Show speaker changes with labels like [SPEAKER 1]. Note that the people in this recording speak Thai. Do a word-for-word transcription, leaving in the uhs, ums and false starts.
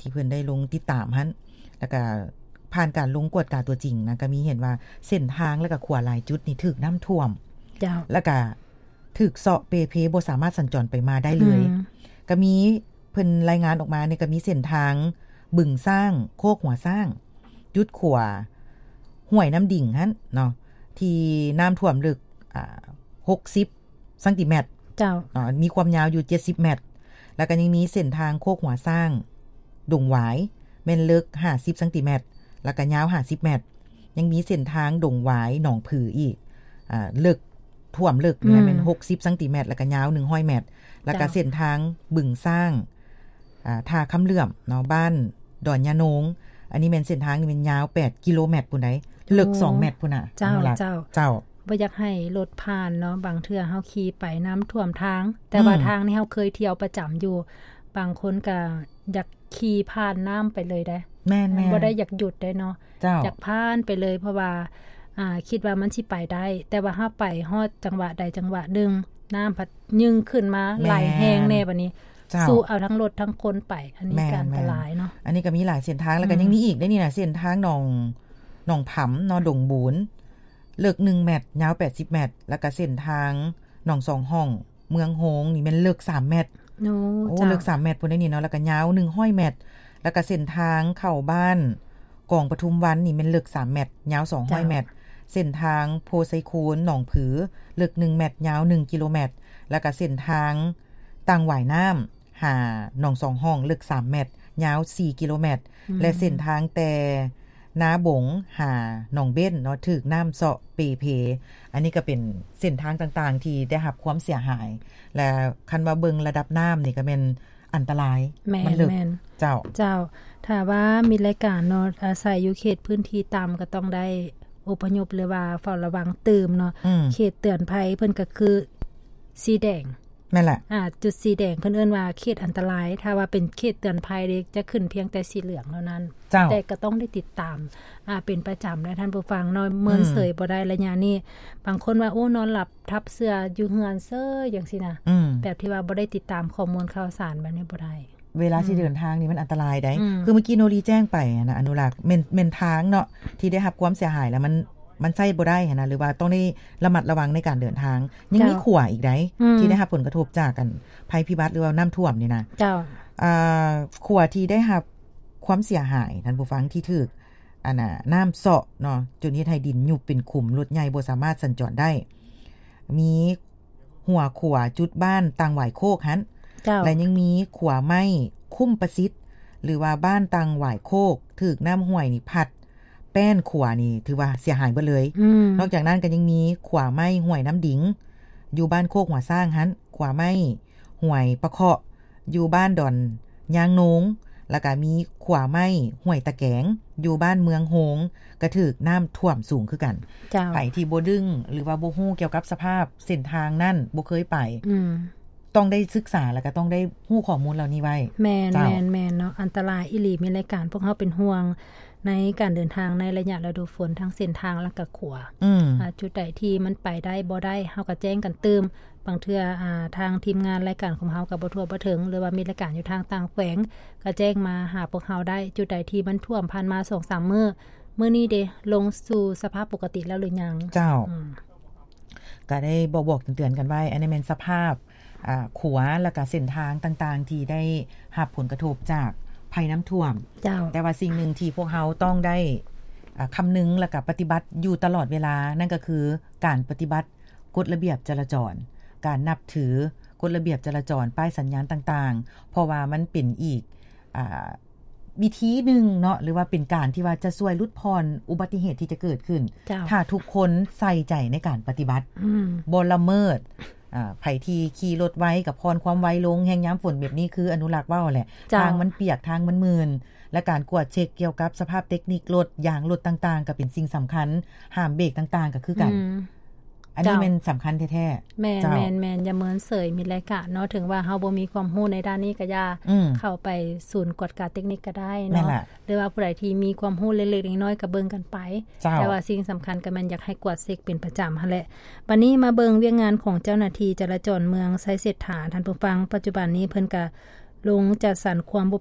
[SPEAKER 1] ที่เพิ่นได้ลงติดตามหั่นแล้วก็ผ่านการลงกวดกาตัวจริงนะก็มีเห็นว่าเส้นทางแล้วก็ขวาหลายจุดนี่ถูกน้ำท่วม
[SPEAKER 2] เจ้า
[SPEAKER 1] แล้วก็ถูกเซาะเปเพบ่สามารถสัญจรไปมาได้เลยก็มีเพิ่นรายงานออกมาเนี่ยก็มีเส้นทางบึงสร้างโคกหัวสร้างจุดขวาห้วยน้ำดิ่งหั่นเนาะที่น้ำท่วมลึกอ่าหกสิบเซนติเมตร
[SPEAKER 2] เจ้า
[SPEAKER 1] อ๋อมีความยาวอยู่เจ็ดสิบเมตรแล้วก็ยังมีเส้นทางโคกหัวสร้างดงหวายแม่นลึกห้าสิบเซนติเมตรแล้วก็ยาวห้าสิบเมตรยังมีเส้นทางดงหวายหนองผืออีกอ่าลึกท่วมลึกนี่แม่นหกสิบเซนติเมตรแล้วก็ยาวหนึ่งร้อยเมตรแล้วก็เส้นทางบึงสร้างอ่าท่าคำเหลื่อมเนาะบ้านดอนยะโนงอันนี้แม่นเส้นทางนี่มันยาวแปดกิโลเมตรพุ่นใดลึกสองเมตรพุ่นน่ะ
[SPEAKER 2] เจ้าเจ้า
[SPEAKER 1] เจ้า
[SPEAKER 2] บ่อยากให้รถผ่านเนาะบางเทื่อเฮาขี่ไปน้ำท่วมทางแต่ว่าทางนี้เฮาเคยเที่ยวประจำอยู่บางคนก็อยากขี่ผ่านน้ำไปเลยได้
[SPEAKER 1] แม่นๆ
[SPEAKER 2] บ่ได้อยากหยุดได้เนาะอยากผ่านไปเลยเพราะว่าอ่าคิดว่ามันสิไปได้แต่ว่าเฮาไปฮอดจังหวะใดจังหวะนึงน้ำพัดยึงขึ้นมาไหลแห้งแน่บัดนี้สู้เอาทั้งรถทั้งคนไปอันนี้การอันตรายเนาะ
[SPEAKER 1] อันนี้ก็มีหลายเส้นทางแล้วก็ยังมีอีกได้นี่น่ะเส้นทางหนองหนองผำเนาะดงบูนลึกหนึ่งเมตรยาวแปดสิบเมตรแล้วก็เส้นทางหนองสองห้องเมืองโฮงนี่มันลึกสามเมตร
[SPEAKER 2] โอ้โอ้
[SPEAKER 1] ลึกสามเมตรพุ่นได้นี่เนาะแล้วก็ยาวหนึ่งร้อยเมตรแล้วก็เส้นทางเข้าบ้านกองปทุมวันนี่มันลึกสามเมตรยาวสองร้อยเมตรเส้นทางโพไซคูนหนองผือลึกหนึ่งเมตรยาวหนึ่งกิโลเมตรแล้วก็เส้นทางตังหวายน้ำหาหนองสองห้องลึกสามเมตรยาวสี่กิโลเมตรและเส้นทางแต่นาบงหาหนองเบ้นเนาะถึกน้ำเซาะเปเพอันนี้ก็เป็นเส้นทางต่างๆที่ได้รับความเสียหายและคันว่าเบิงระดับน้ำนี่ก็เป็นอันตราย
[SPEAKER 2] มันลึก
[SPEAKER 1] เจ้า
[SPEAKER 2] เจ้าถ้าว่ามีรายการเนาะอาศัยอยู่เขตพื้นที่ต่ำก็ต้องได้อพยพหรือว่าเฝ้าระวังตื่มเนาะเขตเตือนภัยเพิ่นก็คือสีแดง
[SPEAKER 1] แม่นแหละ
[SPEAKER 2] อ่าจุดสีแดงเพิ่นเอิ้นว่าเขตอันตรายถ้าว่าเป็นเขตเตือนภัยจะขึ้นเพียงแต่สีเหลืองเท่านั้นแต่ก็ต้องได้ติดตามอ่าเป็นประจำนะท่านผู้ฟังเนาะเมินเสยบ่ได้ระยะนี้บางคนว่าโอ้นอนหลับทับเสื้ออยู่เฮือนเซ้อจังซี่นะแบบที่ว่าบ่ได้ติดตามข้อมูลข่าวสารแบบนี้บ่ได้
[SPEAKER 1] เวลาที่เดินทางนี่มันอันตรายได้คือเมื่อกี้โนรีแจ้งไปนะอนุรักษ์แม่นแม่นทางเนาะที่ได้รับความเสียหายแล้วมันมันใช้บ่ได้นะหรือว่าต้องได้ระมัดระวังในการเดินทางยังมีขัวอีกได้ที่ได้รับผลกระทบจากกันภัยพิบัติหรือว่าน้ำท่วมนี่นะ
[SPEAKER 2] เจ้า
[SPEAKER 1] อ่าขัวที่ได้รับความเสียหายท่านผู้ฟังที่ถูกอันน่ะน้ำเซาะเนาะจนเฮ็ดให้ดินยุบเป็นขุมรถใหญ่บ่สามารถสัญจรได้มีหัวขัวจุดบ้านตังหวายโคกหั่นและยังมีขัวไม้คุ้มประสิทธิ์หรือว่าบ้านตังหวายโคกถูกน้ำห้วยนี่พัดแป้นขวานี่ถือว่าเสียหายเบิดเลยนอกจากนั้นก็ยังมีขวาไม้ห้วยน้ำดิงอยู่บ้านโคกหัวสร้างหั่นขวาไม้ห้วยปะเคาะอยู่บ้านดอนยางโนงแล้วก็มีขวาไม้ห้วยตะแกงอยู่บ้านเมืองโฮงก็ถูกน้ำท่วมสูงคือกันไปที่บ่ดึงหรือว่าบ่ฮู้เกี่ยวกับสภาพเส้นทางนั่นบ่เคยไปต้องได้ศึกษาแล้วก็ต้องได้ฮู้ข้อมูลเหล่านี้ไว้
[SPEAKER 2] แม่นๆๆเนาะอันตรายอีหลีมีรายการพวกเฮาเป็นห่วงในการเดินทางในระยะฤดูฝนทั้งเส้นทางและก็ขัวอืออ่าจุดใดที่มันไปได้บ่ได้เฮาก็แจ้งกันเติมบางเทื่ออ่าทางทีมงานรายการของเฮาก็บ่ทั่วบ่ถึงหรือว่ามีรายการอยู่ทางต่างแขวงก็แจ้งมาหาพวกเฮาได้จุดใดที่มันท่วมผ่านมา สองสาม มื้อมื้อนี้เด้ลงสู่สภาพปกติแล้วหรือยัง
[SPEAKER 1] เจ้าก็ได้บอกๆเตือนๆกันไว้อันนี้เป็นสภาพอ่าขัวแล้วก็เส้นทางต่างๆที่ได้รับผลกระทบจากภัยน้ำท่วมแต่ว่าสิ่งหนึ่งที่พวกเราต้องได้คำนึงและกับปฏิบัติอยู่ตลอดเวลานั่นก็คือการปฏิบัติกฎระเบียบจราจรการนับถือกฎระเบียบจราจรป้ายสัญญาณต่างๆเพราะว่ามันเป็นอีกอ่าวิธีหนึ่งเนาะหรือว่าเป็นการที่ว่าจะช่วยลดพรอุบัติเหตุที่จะเกิดขึ้นถ้าทุกคนใส่ใจในการปฏิบัติบ่ละเมิดอ่าไผที่ขี่รถไว้กับพรความไวลงแห่งยามฝนแบบนี้คืออนุรักษ์เว้าแหละทางมันเปียกทางมันมืนและการกวดเช็คเกี่ยวกับสภาพเทคนิครถยางรถต่างๆก็เป็นสิ่งสำคัญห้ามเบรกต่างๆก็คือกันอันนี้มันสำคัญแท้
[SPEAKER 2] ๆแม่นๆๆอย่าเหมือนเสยมีรายการเนาะถึงว่าเฮาบ่มีความรู้ในด้านนี้ก็อย่าเข้าไปศูนย์กวดการเทคนิคก็ได้เนาะหรือว่าผู้ใดที่มีความรู้เล็กๆน้อยๆก็เบิ่งกันไปแต่ว่าสิ่งสำคัญก็มันอยากให้กวดเช็คเป็นประจำหั่นแหละบัดนี้มาเบิ่งเวียกงานของเจ้าหน้าที่จราจรเมืองไสเศรษฐาท่านผู้ฟังปัจจุบันนี้เพิ่นก็ลงจัดสรรความ